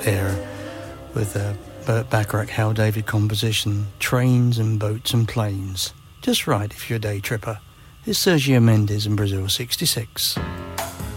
there with Burt Bacharach, Hal David composition, Trains and Boats and Planes. Just right if you're a day tripper. It's Sergio Mendes in Brazil 66.